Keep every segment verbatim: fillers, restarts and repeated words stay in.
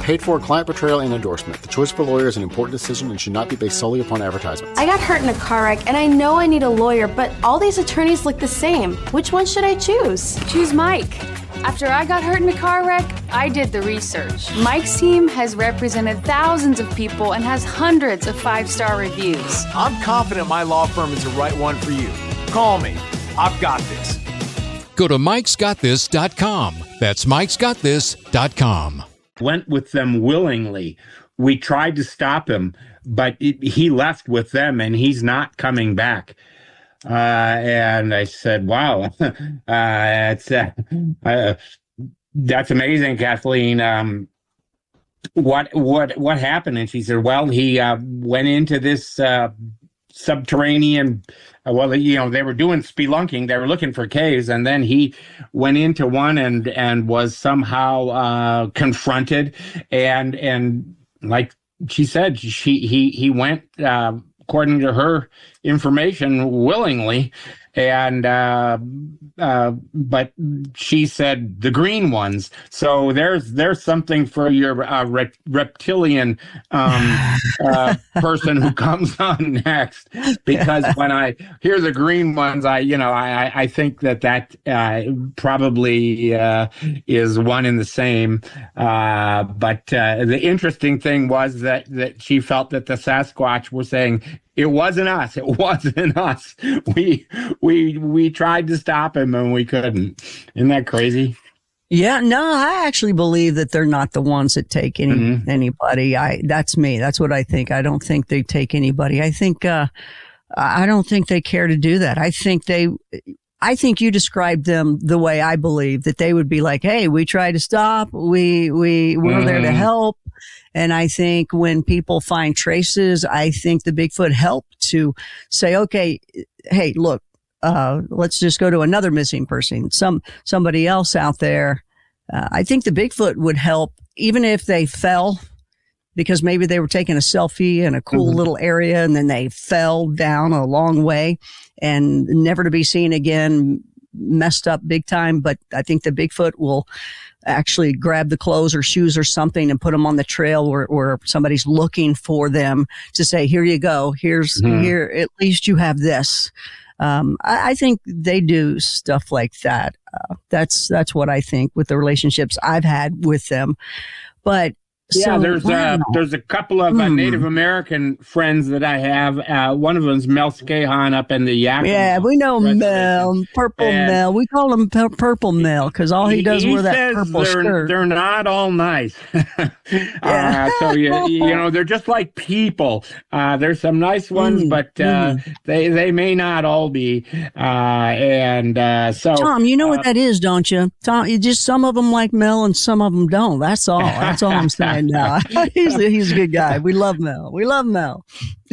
Paid for client portrayal and endorsement. The choice of a lawyer is an important decision and should not be based solely upon advertisements. I got hurt in a car wreck, and I know I need a lawyer, but all these attorneys look the same. Which one should I choose? Choose Mike. After I got hurt in a car wreck, I did the research. Mike's team has represented thousands of people and has hundreds of five-star reviews. I'm confident my law firm is the right one for you. Call me. I've got this. Go to mikes got this dot com. That's mikes got this dot com. Went with them willingly. We tried to stop him, but it, he left with them, and he's not coming back. Uh, and I said, wow, uh, it's, uh, uh, that's amazing, Kathleen. Um, what, what, what happened? And she said, well, he, uh, went into this, uh, subterranean, uh, well, you know, they were doing spelunking, they were looking for caves, and then he went into one and, and was somehow, uh, confronted. And, and like she said, she, he, he went, uh, according to her information, willingly, and uh, uh, but she said the green ones. So there's there's something for your uh, rep- reptilian um, uh, person who comes on next. Because when I hear the green ones, I you know I I think that that uh, probably uh, is one and the same. Uh, but uh, the interesting thing was that that she felt that the Sasquatch were saying, it wasn't us. It wasn't us. We we we tried to stop him and we couldn't. Isn't that crazy? Yeah, no, I actually believe that they're not the ones that take any Mm-hmm. anybody. I that's me. That's what I think. I don't think they take anybody. I think uh, I don't think they care to do that. I think they. I think you described them the way I believe, that they would be like, "Hey, we tried to stop. We we we're Mm-hmm. there to help." And I think when people find traces, I think the Bigfoot helped to say, okay, hey, look, uh, let's just go to another missing person, some, somebody else out there. Uh, I think the Bigfoot would help even if they fell, because maybe they were taking a selfie in a cool Mm-hmm. little area and then they fell down a long way and never to be seen again, messed up big time. But I think the Bigfoot will actually grab the clothes or shoes or something and put them on the trail where, where somebody's looking for them to say, here you go. Here's Mhm. here. At least you have this. Um, I, I think they do stuff like that. Uh, that's, that's what I think with the relationships I've had with them. But Yeah, so, there's wow. uh, there's a couple of uh, Hmm. Native American friends that I have. Uh, one of them's Mel Scahan up in the Yakima. Yeah, we know Reservation. Mel, Purple And Mel. We call him Pur- Purple Mel because all he, does is wear that says purple they're, skirt. They're not all nice. uh, so you you know they're just like people. Uh, there's some nice ones, Mm, but uh, mm. they they may not all be. Uh, and uh, so Tom, you know uh, what that is, don't you? Tom, you just some of them like Mel and some of them don't. That's all. That's all I'm saying now. he's a, he's a good guy. We love Mel. We love Mel.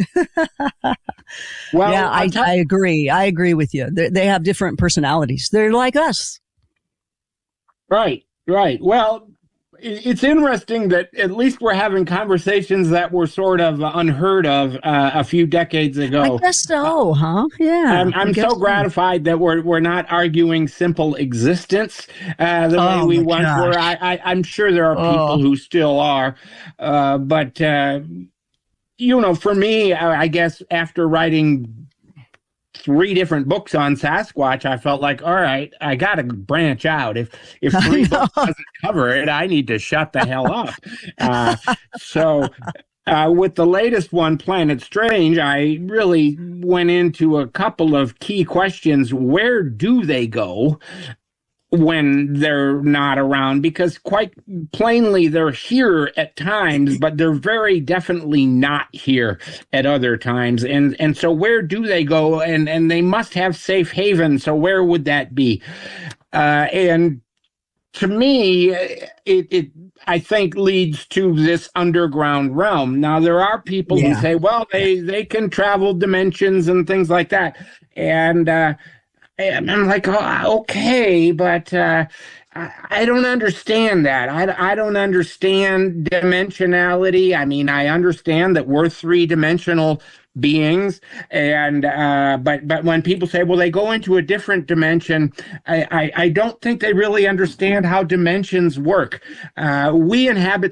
well, yeah, I, I'll tell- I agree. I agree with you. They they have different personalities. They're like us. Right, right. Well, i- it's interesting that at least we're having conversations that were sort of unheard of uh, a few decades ago. I guess so, huh? Yeah. I'm, I I'm guess so gratified that we're we're not arguing simple existence uh, the Oh, way we my once gosh. were. I, I, I'm sure there are people Oh. who still are, uh, but uh, you know, for me, I, I guess after writing three different books on Sasquatch, I felt like, all right, I got to branch out. If if three books doesn't cover it, I need to shut the hell up. Uh, so. Uh, with the latest one, Planet Strange, I really went into a couple of key questions. Where do they go when they're not around? Because quite plainly, they're here at times, but they're very definitely not here at other times. And and so where do they go? And, and they must have safe haven. So where would that be? Uh, and to me, it, it I think leads to this underground realm. Now, there are people Yeah. who say, well, they, they can travel dimensions and things like that. And, uh, and I'm like, oh, okay, but uh, I, I don't understand that. I, I don't understand dimensionality. I mean, I understand that we're three-dimensional beings, and uh, but but when people say, well, they go into a different dimension, I, I, I don't think they really understand how dimensions work. Uh, we inhabit